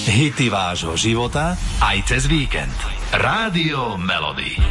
Hity vášho života aj cez víkend. Rádio Melody.